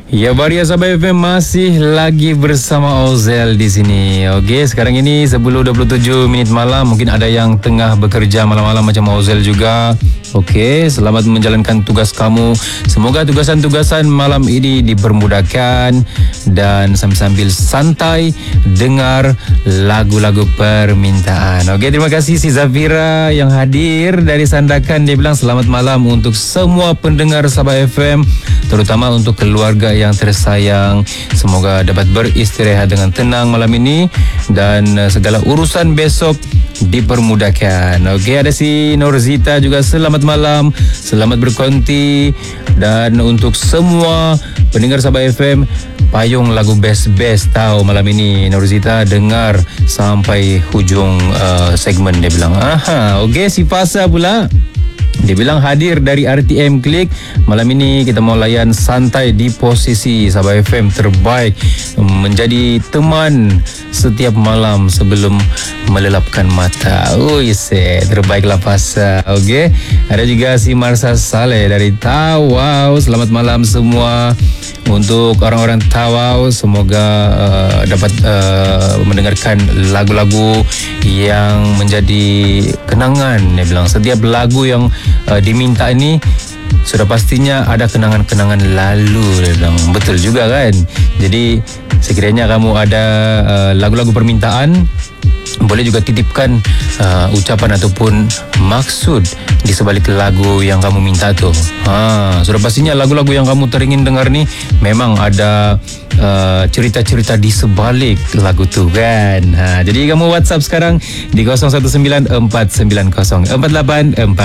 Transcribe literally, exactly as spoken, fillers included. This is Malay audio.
Ya, Baria Sahabat F M masih lagi bersama Ozel di sini. Okey, sekarang ini sepuluh dua puluh tujuh minit malam. Mungkin ada yang tengah bekerja malam-malam macam Ozel juga. Okey, selamat menjalankan tugas kamu. Semoga tugasan-tugasan malam ini dipermudahkan dan sambil-sambil santai dengar lagu-lagu permintaan. Okey, terima kasih si Zafira yang hadir dari Sandakan. Dia bilang selamat malam untuk semua pendengar Sahabat F M, terutama untuk keluarga yang tersayang. Semoga dapat beristirahat dengan tenang malam ini dan uh, segala urusan besok dipermudahkan. Okey, ada si Norzita juga, selamat malam, selamat berkonti. Dan untuk semua pendengar Sahabat F M, payung lagu best-best tahu malam ini. Norzita dengar sampai hujung uh, segmen, dia bilang. Aha, okey, si Fasa pula, dia bilang hadir dari R T M Klik. Malam ini kita mau layan santai di posisi Sahabat F M terbaik, menjadi teman setiap malam sebelum melelapkan mata. Oh yes, terbaiklah Fasa. Okey, ada juga si Marsa Saleh dari Tawau. Selamat malam semua. Untuk orang-orang Tawau, semoga uh, dapat uh, mendengarkan lagu-lagu yang menjadi kenangan. Dia bilang setiap lagu yang uh, diminta ini sudah pastinya ada kenangan-kenangan lalu. Dia bilang betul juga kan. Jadi sekiranya kamu ada uh, lagu-lagu permintaan, boleh juga titipkan uh, ucapan ataupun maksud di sebalik lagu yang kamu minta tu. Ha, sudah pastinya lagu-lagu yang kamu teringin dengar ni memang ada uh, cerita-cerita di sebalik lagu tu kan. Ha, jadi kamu WhatsApp sekarang di kosong satu sembilan empat sembilan kosong empat lapan empat